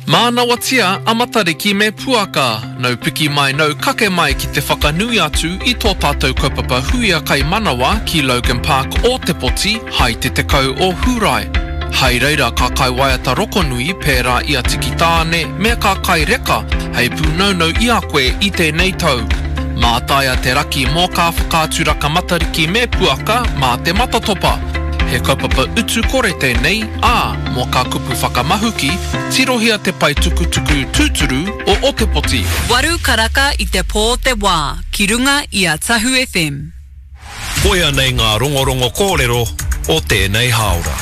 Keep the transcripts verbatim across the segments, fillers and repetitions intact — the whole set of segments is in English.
Māna watia amatariki me puaka, nau piki mai nau kake mai ki te whakanui atu i tō tātou kaupapa huia kai manawa ki Logan Park o Te Poti, hai te tekau o Hurai. Hei reira ka kai waiata rokonui pērā ia tiki tāne, mea ka kai reka, hei pūnaunau i a koe i tēnei tau. Mā taia te raki mō ka whakāturaka matariki me puaka mā te matatopa. He kaupapa utu kore tēnei, ā, mō ka kupu whakamahuki, tirohia te pai tukutuku tūturu o O Te Poti. Waru karaka i te pō te wā, ki runga i a Tahu F M. Koia nei ngā rongorongo kōrero o tēnei haora.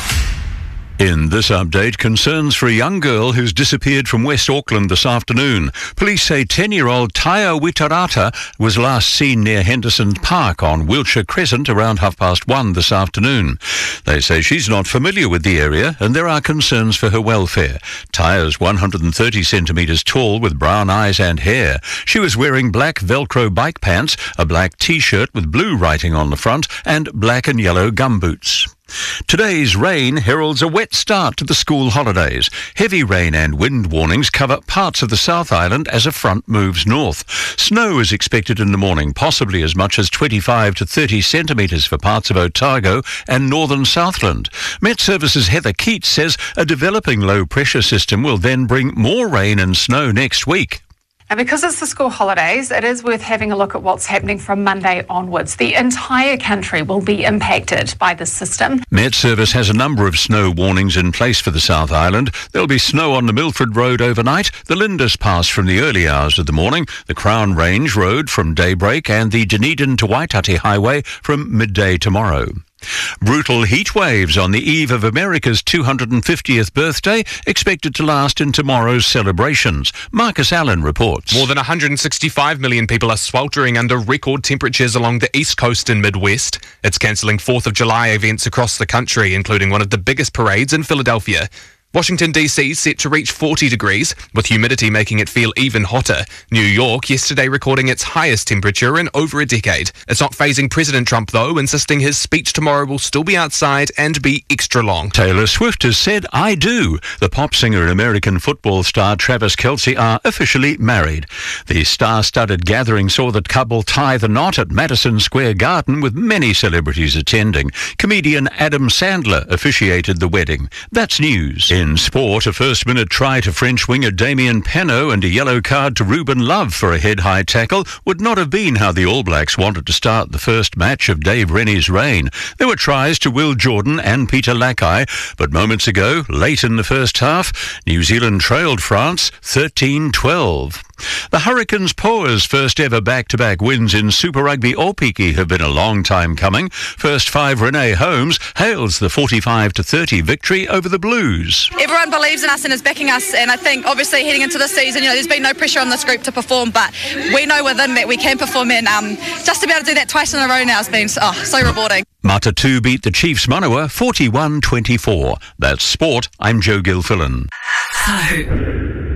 In this update, concerns for a young girl who's disappeared from West Auckland this afternoon. Police say ten-year-old Taia Witarata was last seen near Henderson Park on Wiltshire Crescent around half past one this afternoon. They say she's not familiar with the area and there are concerns for her welfare. Taia's one hundred thirty centimetres tall with brown eyes and hair. She was wearing black Velcro bike pants, a black T-shirt with blue writing on the front and black and yellow gumboots. Today's rain heralds a wet start to the school holidays. Heavy rain and wind warnings cover parts of the South Island as a front moves north. Snow is expected in the morning, possibly as much as twenty-five to thirty centimetres for parts of Otago and northern Southland. Met Services Heather Keats says a developing low-pressure system will then bring more rain and snow next week. And because it's the school holidays, it is worth having a look at what's happening from Monday onwards. The entire country will be impacted by this system. Met Service has a number of snow warnings in place for the South Island. There'll be snow on the Milford Road overnight, the Lindis Pass from the early hours of the morning, the Crown Range Road from daybreak, and the Dunedin to Waitati Highway from midday tomorrow. Brutal heat waves on the eve of America's two hundred fiftieth birthday expected to last in tomorrow's celebrations. Marcus Allen reports. More than one hundred sixty-five million people are sweltering under record temperatures along the east coast and Midwest. It's cancelling fourth of July events across the country, including one of the biggest parades in Philadelphia. Washington D C set to reach forty degrees, with humidity making it feel even hotter. New York yesterday recording its highest temperature in over a decade. It's not fazing President Trump, though, insisting his speech tomorrow will still be outside and be extra long. Taylor Swift has said, I do. The pop singer and American football star Travis Kelce are officially married. The star-studded gathering saw the couple tie the knot at Madison Square Garden, with many celebrities attending. Comedian Adam Sandler officiated the wedding. That's news. In sport, a first-minute try to French winger Damien Penaud and a yellow card to Ruben Love for a head-high tackle would not have been how the All Blacks wanted to start the first match of Dave Rennie's reign. There were tries to Will Jordan and Peter Lakai, but moments ago, late in the first half, New Zealand trailed France thirteen twelve. The Hurricanes Poa's first ever back-to-back wins in Super Rugby Aupiki have been a long time coming. First five Renee Holmes hails the forty-five to thirty victory over the Blues. Everyone believes in us and is backing us, and I think obviously heading into this season, you know, there's been no pressure on this group to perform, but we know within that we can perform, and um, just to be able to do that twice in a row now has been oh, so rewarding. Matatu beat the Chiefs Manawa forty-one twenty-four. That's sport. I'm Joe Gilfillan. So.